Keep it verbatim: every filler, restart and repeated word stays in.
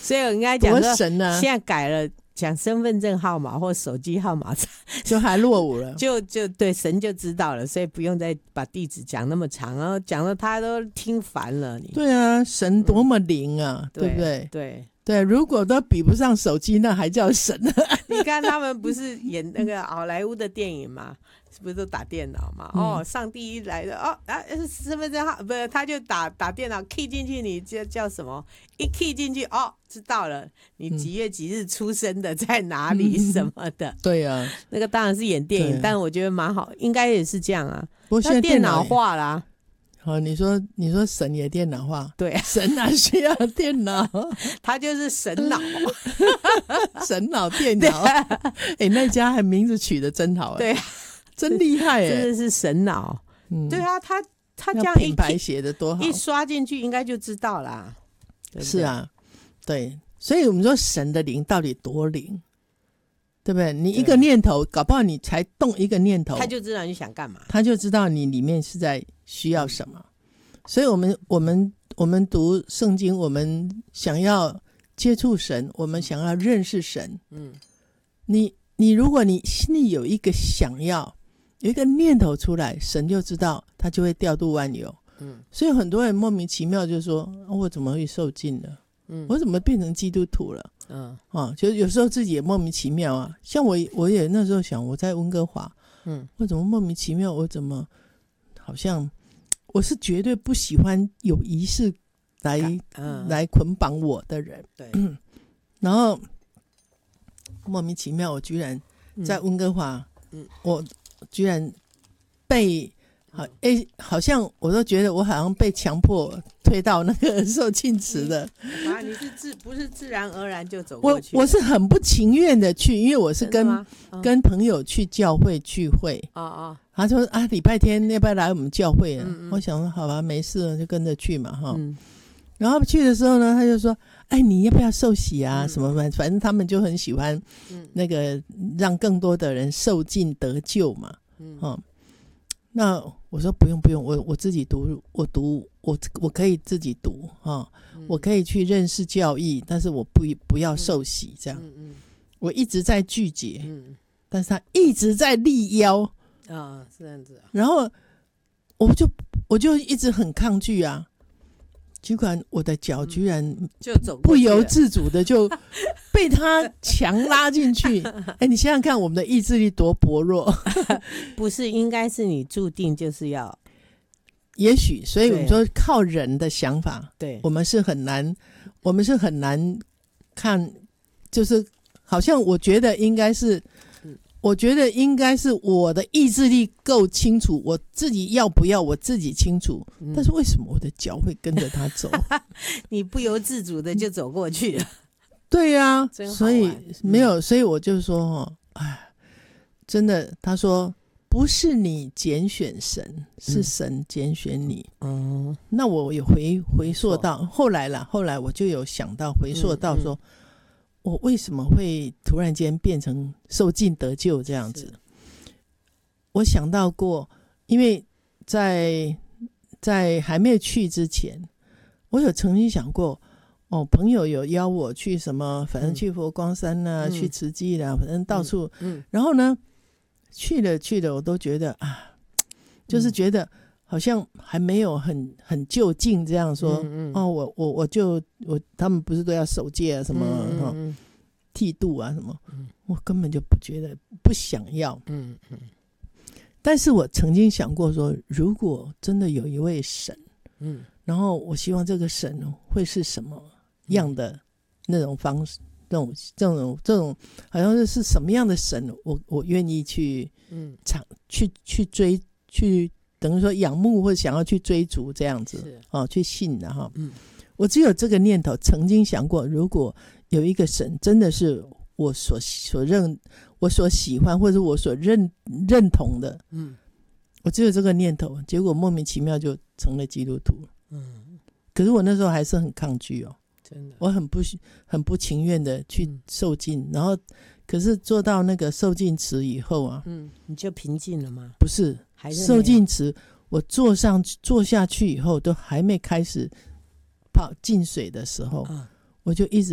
所以我应该讲说多神啊！ 现在改了，讲身份证号码或手机号码就还落伍了， 就就对神就知道了，所以不用再把地址讲那么长，然后讲到他都听烦了你。 对啊，神多么灵啊，嗯、对不对？ 对对，如果都比不上手机，那还叫神啊？ 你看他们不是演那个好莱坞的电影吗？不是都打电脑嘛？嗯、哦，上帝一来的哦啊，身份证号不是，他就打打电脑 key 进去，你叫叫什么？一 key 进去哦，知道了，你几月几日出生的，在哪里、嗯、什么的。 对啊， 那个当然是演电影，但我觉得蛮好，应该也是这样啊。 不过现在电脑化啦。 哦，你说你说神也电脑化， 对、啊， 神哪需要电脑？ 他就是神脑， 神脑电脑。哎、欸，那家还名字取得真好， 对、啊， 真厉害哎， 真的是神脑。嗯，对啊，他他这样一品牌写的多好， 一刷进去应该就知道啦。对对是啊，对，所以我们说神的灵到底多灵？对不对？你一个念头，搞不好你才动一个念头， 他就知道你想干嘛， 他就知道你里面是在需要什么。所以我们我们我们读圣经，我们想要接触神，我们想要认识神。嗯，你你如果你心里有一个想要，有一个念头出来，神就知道，他就会调度万有。嗯，所以很多人莫名其妙就说：“哦、我怎么会受尽了？嗯，我怎么变成基督徒了？”嗯，啊，就有时候自己也莫名其妙啊。像我，我也那时候想，我在温哥华，嗯，我怎么莫名其妙？我怎么好像我是绝对不喜欢有仪式来、嗯、来捆绑我的人。对，嗯、然后莫名其妙，我居然在温哥华，嗯，我居然被。好，欸，好像我都觉得我好像被强迫推到那个受浸池的。 啊，你是自不是自然而然就走过去？ 我我是很不情愿的去，因为我是跟、哦、跟朋友去教会聚会。哦哦，他说啊，礼拜天要不要来我们教会啊？嗯嗯，我想说好吧，没事了就跟着去嘛哈。嗯，然后去的时候呢，他就说，哎，你要不要受洗啊？嗯、什么反正他们就很喜欢那个让更多的人受浸得救嘛。嗯。哦，那我说不用不用，我我自己读，我读我我可以自己读啊，嗯，我可以去认识教义，但是我不不要受洗这样。嗯嗯，我一直在拒绝，嗯，但是他一直在力邀啊，是这样子啊。 然后我就我就一直很抗拒啊，结果我的脚居然就走不由自主的就被他强拉进去。哎，你想想看，我们的意志力多薄弱。 不是，应该是你注定就是要， 也许，所以我们说靠人的想法， 对， 我们是很难，我们是很难看，就是好像我觉得应该是，我觉得应该是我的意志力够清楚，我自己要不要我自己清楚，嗯，但是为什么我的脚会跟着他走？ 你不由自主的就走过去了。 对啊，所以没有，所以我就说哦，哎，真的，他说不是你拣选神，是神拣选你。嗯，那我有回回溯到后来啦，后来我就有想到回溯到说，嗯嗯，我为什么会突然间变成受尽得救这样子？我想到过，因为在在还没有去之前，我有曾经想过。哦，朋友有邀我去什么，反正去佛光山啊，嗯，去慈济啦，反正到处，嗯嗯，然后呢，去了去了，我都觉得啊，就是觉得好像还没有很很就近这样说。嗯嗯，哦，我我我就我他们不是都要守戒啊，什么哈，嗯嗯，剃度啊什么，嗯，我根本就不觉得不想要。嗯嗯，但是我曾经想过说，如果真的有一位神，嗯，然后我希望这个神会是什么样的那种方式，这种这种这种好像是是什么样的神，我我愿意去嗯去去追去等于说仰慕或者想要去追逐这样子哦，去信的哈。嗯，我只有这个念头，曾经想过，如果有一个神真的是我所所认我所喜欢或者我所认认同的，嗯，我只有这个念头，结果莫名其妙就成了基督徒。嗯，可是我那时候还是很抗拒哦。真的，我很不很不情愿的去受尽，嗯，然后可是做到那个受尽池以后啊，嗯， 你就平静了吗？ 不是，还是受尽池，我坐上坐下去以后，都还没开始泡进水的时候，嗯，我就一直